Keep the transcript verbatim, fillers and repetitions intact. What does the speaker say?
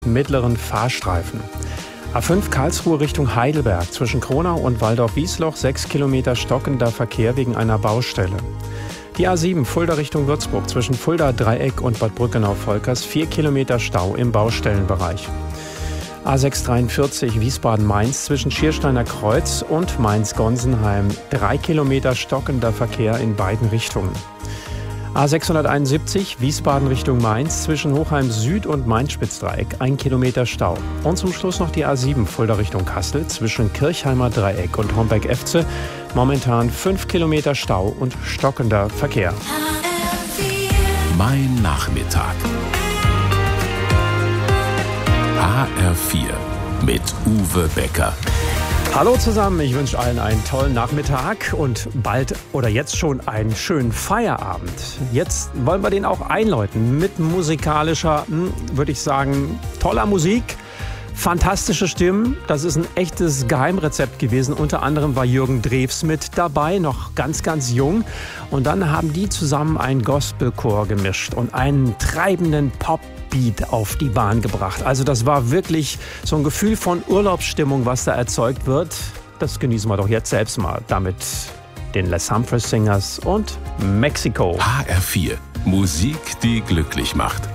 mittleren Fahrstreifen. A fünf Karlsruhe Richtung Heidelberg zwischen Kronau und Waldorf-Wiesloch sechs Kilometer stockender Verkehr wegen einer Baustelle. Die A sieben Fulda Richtung Würzburg zwischen Fulda Dreieck und Bad Brückenau-Volkers vier Kilometer Stau im Baustellenbereich. A sechs dreiundvierzig Wiesbaden-Mainz zwischen Schiersteiner Kreuz und Mainz-Gonsenheim drei Kilometer stockender Verkehr in beiden Richtungen. A sechshunderteinundsiebzig Wiesbaden Richtung Mainz zwischen Hochheim Süd und Mainz-Spitzdreieck ein Kilometer Stau. Und zum Schluss noch die A sieben Fulda Richtung Kassel zwischen Kirchheimer Dreieck und Homberg-Efze. Momentan fünf Kilometer Stau und stockender Verkehr. Mein Nachmittag. H R vier mit Uwe Becker. Hallo zusammen, ich wünsche allen einen tollen Nachmittag und bald oder jetzt schon einen schönen Feierabend. Jetzt wollen wir den auch einläuten mit musikalischer, würde ich sagen, toller Musik. Fantastische Stimmen, das ist ein echtes Geheimrezept gewesen. Unter anderem war Jürgen Drews mit dabei, noch ganz, ganz jung. Und dann haben die zusammen einen Gospelchor gemischt und einen treibenden Popbeat auf die Bahn gebracht. Also das war wirklich so ein Gefühl von Urlaubsstimmung, was da erzeugt wird. Das genießen wir doch jetzt selbst mal. Damit den Les Humphreys Singers und Mexiko. H R vier, Musik, die glücklich macht.